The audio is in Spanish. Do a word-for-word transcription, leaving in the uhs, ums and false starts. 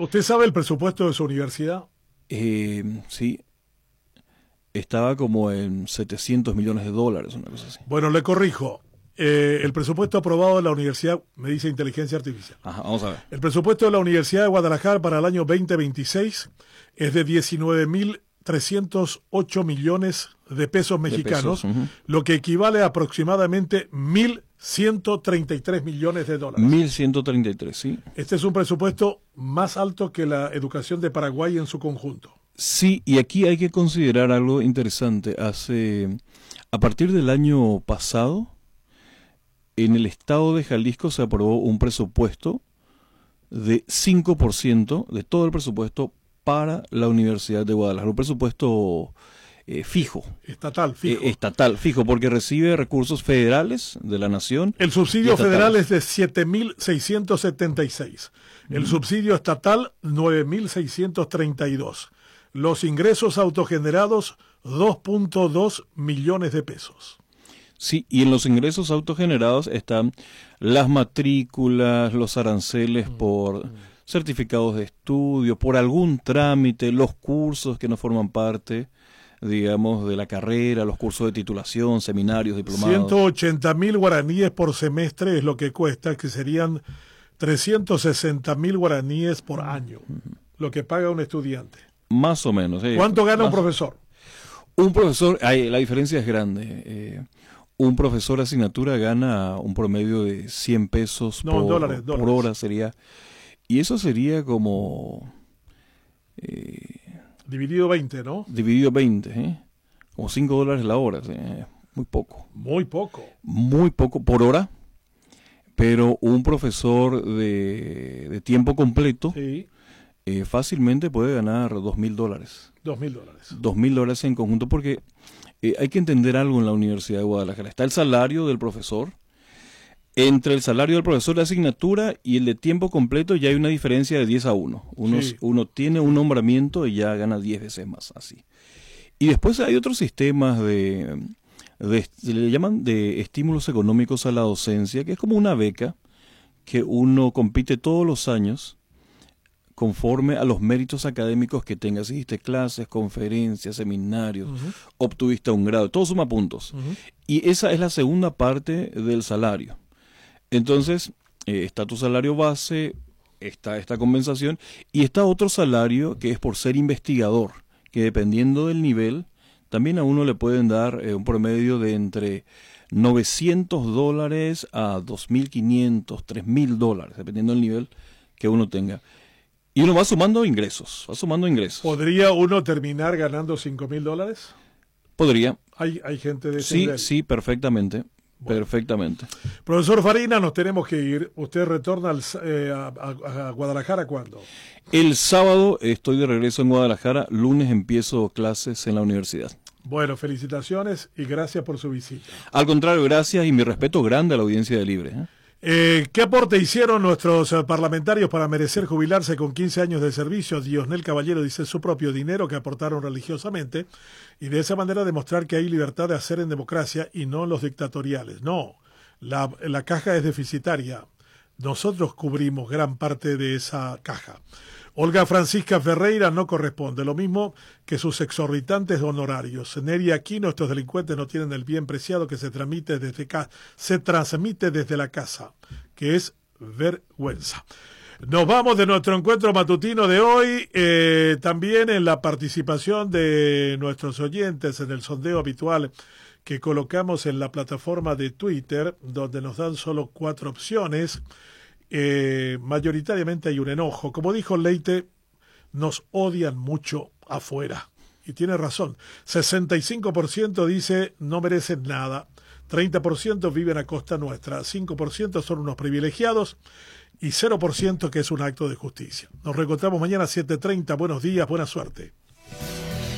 ¿Usted sabe el presupuesto de su universidad? Eh, sí, estaba como en setecientos millones de dólares, una cosa así. Bueno, le corrijo. Eh, el presupuesto aprobado de la universidad, me dice Inteligencia Artificial. Ajá, vamos a ver. El presupuesto de la Universidad de Guadalajara para el año veinte veintiséis es de diecinueve mil trescientos ocho millones de pesos mexicanos, de pesos, uh-huh. lo que equivale a aproximadamente mil ciento treinta y tres millones de dólares. mil ciento treinta y tres, sí. Este es un presupuesto más alto que la educación de Paraguay en su conjunto. Sí, y aquí hay que considerar algo interesante. Hace, a partir del año pasado, en el estado de Jalisco se aprobó un presupuesto de cinco por ciento de todo el presupuesto para la Universidad de Guadalajara. Un presupuesto eh, fijo. Estatal, fijo. Eh, estatal, fijo, porque recibe recursos federales de la nación. El subsidio federal es de siete mil seiscientos setenta y seis. El mm. subsidio estatal, nueve mil seiscientos treinta y dos. Los ingresos autogenerados, dos punto dos millones de pesos. Sí, y en los ingresos autogenerados están las matrículas, los aranceles por certificados de estudio, por algún trámite, los cursos que no forman parte, digamos, de la carrera, los cursos de titulación, seminarios, diplomados. ciento ochenta mil guaraníes por semestre es lo que cuesta, que serían trescientos sesenta mil guaraníes por año, lo que paga un estudiante. Más o menos. Eh, ¿Cuánto gana más, un profesor? Un profesor, ay, la diferencia es grande. Eh, un profesor de asignatura gana un promedio de cien pesos no, por, dólares, por dólares. hora sería. Y eso sería como... Eh, dividido veinte, ¿no? Dividido veinte, ¿eh? Como cinco dólares la hora. ¿eh? Muy poco. Muy poco. Muy poco por hora. Pero un profesor de, de tiempo completo... Sí. Eh, fácilmente puede ganar dos mil dólares. Dos mil dólares. Dos mil dólares en conjunto, porque eh, hay que entender algo en la Universidad de Guadalajara. Está el salario del profesor. Entre el salario del profesor de asignatura y el de tiempo completo ya hay una diferencia de diez a uno. Uno, sí. uno tiene un nombramiento y ya gana diez veces más, así. Y después hay otros sistemas de, de, se le llaman de estímulos económicos a la docencia, que es como una beca que uno compite todos los años conforme a los méritos académicos que tengas. Hiciste clases, conferencias, seminarios, uh-huh. obtuviste un grado, todo suma puntos. Uh-huh. Y esa es la segunda parte del salario. Entonces, eh, está tu salario base, está esta compensación, y está otro salario que es por ser investigador, que dependiendo del nivel, también a uno le pueden dar eh, un promedio de entre novecientos dólares a dos mil quinientos, tres mil dólares, dependiendo del nivel que uno tenga. Y uno va sumando ingresos, va sumando ingresos. ¿Podría uno terminar ganando cinco mil dólares? Podría. Hay, hay gente de ese Sí, nivel. sí, perfectamente. Bueno. Perfectamente. Profesor Farina, nos tenemos que ir. ¿Usted retorna al, eh, a, a, a Guadalajara cuándo? El sábado estoy de regreso en Guadalajara. Lunes empiezo clases en la universidad. Bueno, felicitaciones y gracias por su visita. Al contrario, gracias y mi respeto grande a la audiencia de Libre. ¿eh? Eh, ¿Qué aporte hicieron nuestros uh, parlamentarios para merecer jubilarse con quince años de servicio? Diosnel Caballero dice su propio dinero que aportaron religiosamente y de esa manera demostrar que hay libertad de hacer en democracia y no en los dictatoriales. No, la, la caja es deficitaria. Nosotros cubrimos gran parte de esa caja. Olga Francisca Ferreira no corresponde, lo mismo que sus exorbitantes honorarios. Neri Aquino, estos delincuentes no tienen el bien preciado que se transmite desde, ca- se transmite desde la casa, que es vergüenza. Nos vamos de nuestro encuentro matutino de hoy, eh, también en la participación de nuestros oyentes en el sondeo habitual que colocamos en la plataforma de Twitter, donde nos dan solo cuatro opciones. Eh, mayoritariamente hay un enojo. Como dijo Leite, nos odian mucho afuera. Y tiene razón. sesenta y cinco por ciento dice no merecen nada. treinta por ciento viven a costa nuestra. cinco por ciento son unos privilegiados. Y cero por ciento que es un acto de justicia. Nos reencontramos mañana a siete treinta. Buenos días, buena suerte.